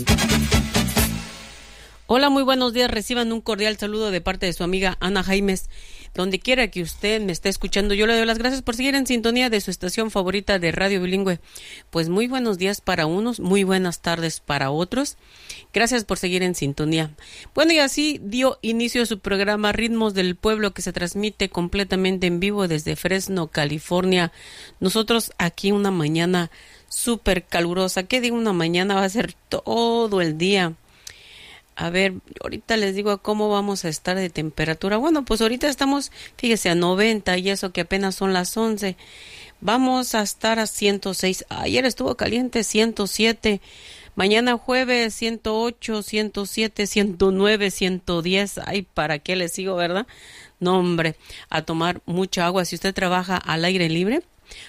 Hola, muy buenos días. Reciban un cordial saludo de parte de su amiga Ana Jaimes. Donde quiera que usted me esté escuchando, yo le doy las gracias por seguir en sintonía de su estación favorita de Radio Bilingüe. Pues muy buenos días para unos, muy buenas tardes para otros. Gracias por seguir en sintonía. Bueno, y así dio inicio su programa Ritmos del Pueblo, que se transmite completamente en vivo desde Fresno, California. Nosotros aquí una mañana súper calurosa. ¿Qué digo? Una mañana va a ser todo el día. A ver, ahorita les digo cómo vamos a estar de temperatura. Bueno, pues ahorita estamos, fíjese, a 90 y eso que apenas son las 11. Vamos a estar a 106. Ayer estuvo caliente, 107. Mañana jueves, 108, 107, 109, 110. Ay, ¿para qué les sigo, verdad? No, hombre, a tomar mucha agua. Si usted trabaja al aire libre,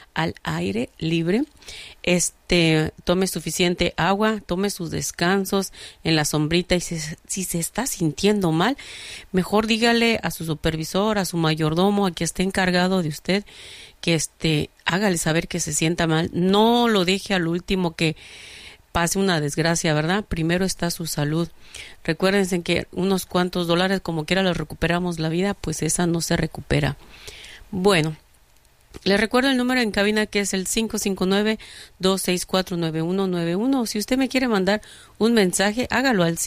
tome suficiente agua, tome sus descansos en la sombrita, y si se está sintiendo mal, mejor dígale a su supervisor, a su mayordomo, a quien esté encargado de usted, que hágale saber que se sienta mal. No lo deje al último que pase una desgracia, ¿verdad? Primero está su salud. Recuérdense que unos cuantos dólares, como quiera, los recuperamos, la vida, pues esa no se recupera. Bueno, les recuerdo el número en cabina, que es el 559-264-9191. Si usted me quiere mandar un mensaje, hágalo al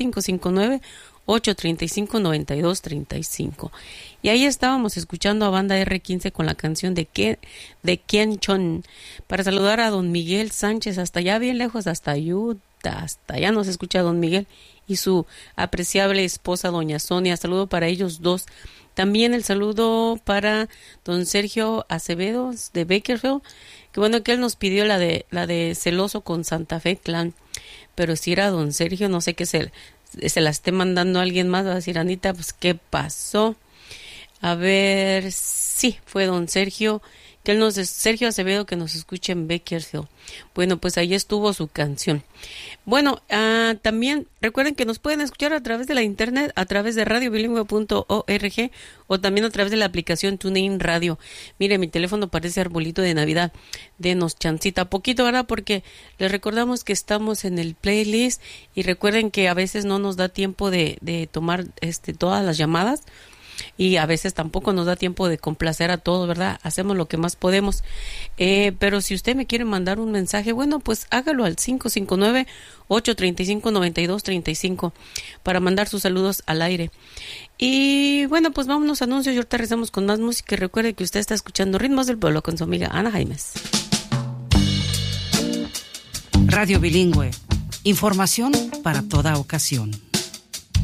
559-835-9235. Y ahí estábamos escuchando a Banda R15 con la canción de Ken Chon, para saludar a don Miguel Sánchez, hasta allá bien lejos, hasta Utah, hasta allá nos escucha don Miguel y su apreciable esposa doña Sonia. Saludo para ellos dos. También el saludo para don Sergio Acevedo de Bakersfield, que bueno que él nos pidió la de Celoso con Santa Fe Clan, pero si era don Sergio, no sé qué se la esté mandando a alguien más. Va a decir, Anita, pues ¿qué pasó? A ver, sí, fue don Sergio, Sergio Acevedo, que nos escucha en Bakersfield. Bueno, pues ahí estuvo su canción. Bueno, también recuerden que nos pueden escuchar a través de la internet, a través de radiobilingüe.org, o también a través de la aplicación TuneIn Radio. Mire, mi teléfono parece arbolito de Navidad. Denos chancita, poquito, ¿verdad? Porque les recordamos que estamos en el playlist, y recuerden que a veces no nos da tiempo de tomar todas las llamadas, y a veces tampoco nos da tiempo de complacer a todos, ¿verdad? Hacemos lo que más podemos. Pero si usted me quiere mandar un mensaje, bueno, pues hágalo al 559-835-9235 para mandar sus saludos al aire. Y bueno, pues vámonos a anuncios y ahorita regresamos con más música. Y recuerde que usted está escuchando Ritmos del Pueblo con su amiga Ana Jaimes. Radio Bilingüe. Información para toda ocasión.